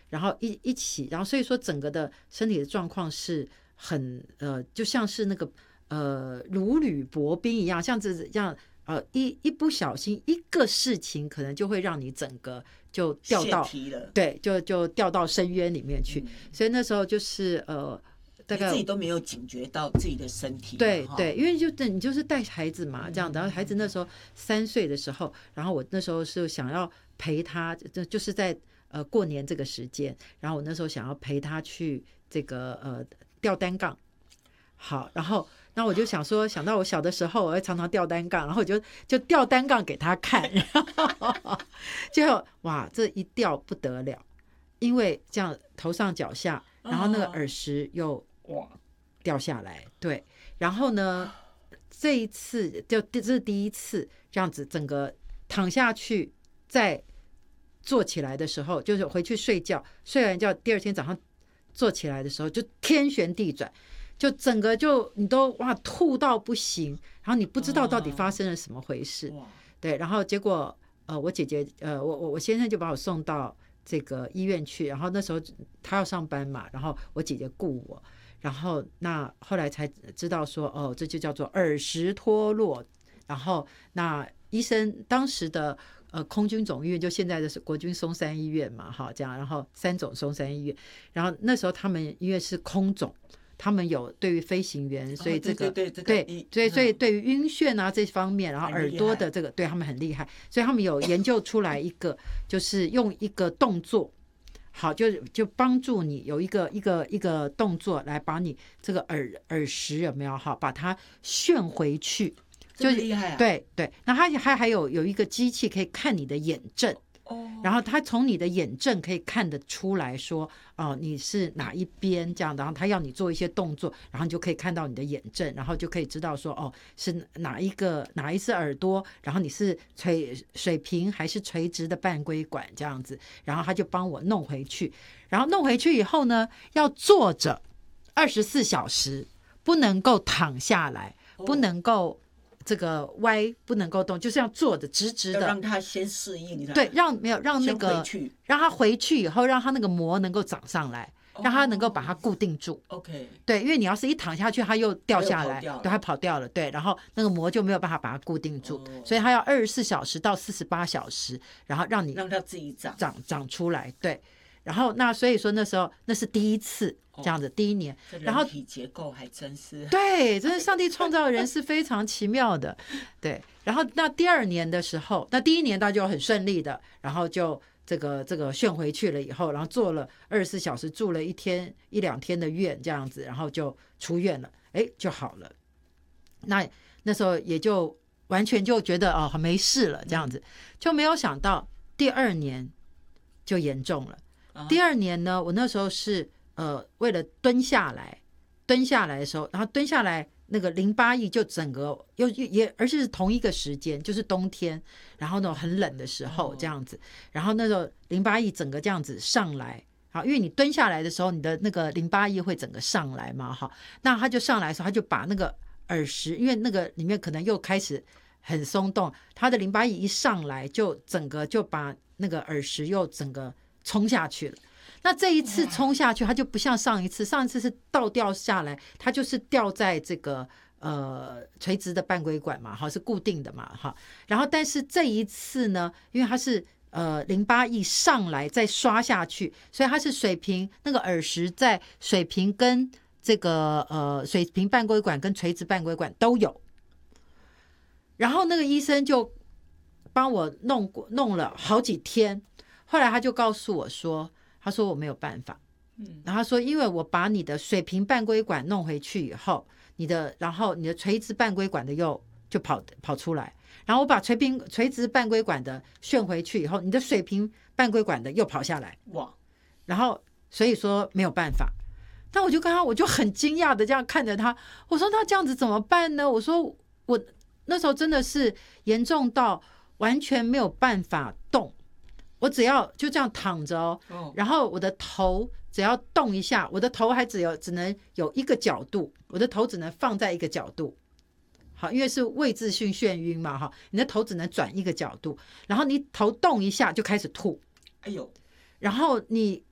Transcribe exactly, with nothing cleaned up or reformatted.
然后一一起，然后所以说整个的身体的状况是很呃，就像是那个呃如履薄冰一样，像这样呃一一不小心一个事情可能就会让你整个就掉到对，就就掉到深渊里面去。嗯、所以那时候就是呃。 大概你自己都没有警觉到自己的身体， 对对，因为就你就是带孩子嘛，这样，然后孩子那时候三岁的时候，然后我那时候是想要陪他，就是在呃过年这个时间，然后我那时候想要陪他去这个呃吊单杠，好，然后那我就想说，想到我小的时候，我会常常吊单杠，然后我就就吊单杠给他看，然后结果哇，这一吊不得了，因为这样头上脚下，然后那个耳石又。哇，掉下来，对，然后呢，这一次就这是第一次这样子，整个躺下去，再坐起来的时候，就是回去睡觉，睡完觉第二天早上坐起来的时候，就天旋地转，就整个就你都哇吐到不行，然后你不知道到底发生了什么回事，对，然后结果呃，我姐姐呃，我我我先生就把我送到这个医院去，然后那时候他要上班嘛，然后我姐姐顾我。然后那后来才知道说，哦，这就叫做耳石脱落。然后那医生当时的呃空军总医院，就现在的是国军松山医院嘛，哈，这样，然后三总松山医院，然后那时候他们因为是空总，他们有对于飞行员，所以这个、哦、对对对对，所以所以对于晕眩啊这方面，然后耳朵的这个，对他们很厉害，所以他们有研究出来一个，就是用一个动作。好，就就帮助你有一个一个一个动作来把你这个耳耳石有没有好，把它旋回去， 就厉害啊！ 对对，那它还还有有一个机器可以看你的眼症。哦，然后他从你的眼症可以看得出来说，哦，你是哪一边这样，然后他要你做一些动作，然后你就可以看到你的眼症，然后就可以知道说，哦，是哪一个哪一只耳朵，然后你是垂水平还是垂直的半规管这样子，然后他就帮我弄回去，然后弄回去以后呢，要坐着二十四小时，不能够躺下来，不能够。这个歪不能够动，就是要坐的直直的， 要让他先适应。 对，让没有让那个让他回去以后，让他那个膜能够长上来，哦、让他能够把它固定住。 OK， 对，因为你要是一躺下去，它又掉下来，对，它跑掉了，对，然后那个膜就没有办法把它固定住，哦、所以它要二十四小时到四十八小时，然后让你让它自己长长长出来，对。然后那所以说那时候那是第一次这样子，哦、第一年，然后人体结构还真是对，真是上帝创造的人是非常奇妙的，对。然后那第二年的时候，那第一年他就很顺利的，然后就这个这个旋回去了以后，然后做了二十四小时，住了一天一两天的院这样子，然后就出院了，哎，就好了。那那时候也就完全就觉得哦没事了这样子，就没有想到第二年就严重了。第二年呢，我那时候是呃为了蹲下来，蹲下来的时候，然后蹲下来那个淋巴液就整个又也而且是同一个时间，就是冬天，然后呢很冷的时候这样子，然后那时候淋巴液整个这样子上来，好，因为你蹲下来的时候，你的那个淋巴液会整个上来嘛，哈，那他就上来的时候，他就把那个耳石，因为那个里面可能又开始很松动，他的淋巴液一上来，就整个就把那个耳石又整个冲下去了。那这一次冲下去，它就不像上一次，上一次是倒掉下来，它就是掉在这个呃垂直的半规管嘛，哈，是固定的嘛，哈。然后但是这一次呢，因为它是呃淋巴液上来再刷下去，所以它是水平那个耳石在水平跟这个呃水平半规管跟垂直半规管都有。然后那个医生就帮我弄过弄了好几天，后来他就告诉我说。他说我没有办法，嗯，然后他说因为我把你的水平半规管弄回去以后，你的然后你的垂直半规管的又就跑跑出来，然后我把垂平垂直半规管的旋回去以后，你的水平半规管的又跑下来，哇，然后所以说没有办法。那我就跟他，我就很惊讶的这样看着他，我说那这样子怎么办呢？我说我那时候真的是严重到完全没有办法动。我只要就这样躺着哦，然后我的头只要动一下，我的头还只有只能有一个角度，我的头只能放在一个角度，好，因为是位置性眩晕嘛，哈，你的头只能转一个角度，然后你头动一下就开始吐，哎呦，然后你